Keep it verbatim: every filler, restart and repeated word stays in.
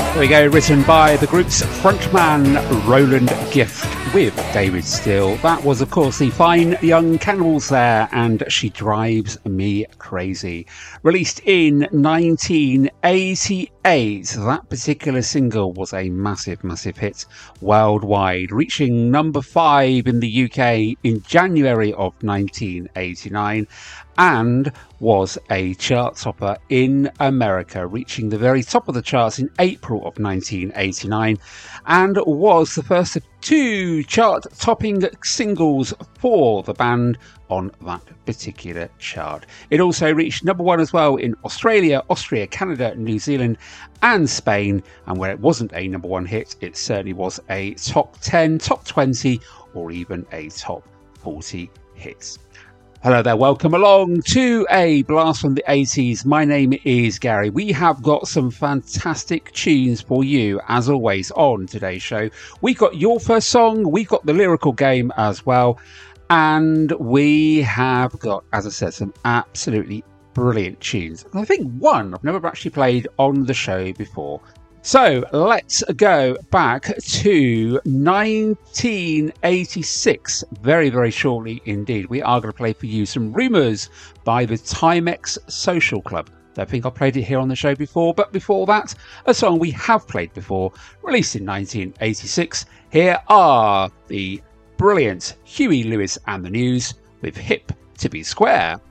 There we go, written by the group's frontman Roland Gift with David Steele. That was, of course, the Fine Young Cannibals there, and She Drives Me Crazy. Released in nineteen eighty-eight, that particular single was a massive, massive hit worldwide, reaching number five in the U K in January of nineteen eighty-nine. And was a chart topper in America, reaching the very top of the charts in April of nineteen eighty-nine, and was the first of two chart-topping singles for the band on that particular chart. It also reached number one as well in Australia, Austria, Canada, New Zealand and Spain, and where it wasn't a number one hit, it certainly was a top ten, top twenty or even a top forty hit. Hello there, welcome along to a blast from the eighties. My name is Gary. We have got some fantastic tunes for you, as always, on today's show. We've got your first song, we've got the lyrical game as well, and we have got, as I said, some absolutely brilliant tunes. I think one I've never actually played on the show before. So let's go back to nineteen eighty-six, very, very shortly indeed. We are going to play for you some Rumours by the Timex Social Club. Don't think I played it here on the show before, but before that, a song we have played before, released in nineteen eighty-six. Here are the brilliant Huey Lewis and the News with Hip to Be Square.